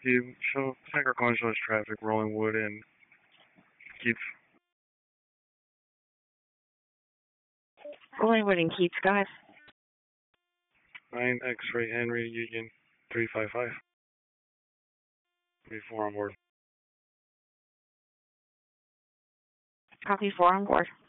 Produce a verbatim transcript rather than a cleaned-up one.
Whiskey, show Tiger Con shows traffic, Rolling Wood, and Keith. Rollingwood and Keith, go ahead. nine X-Ray Henry, Union three five five. three four on board. Copy four on board.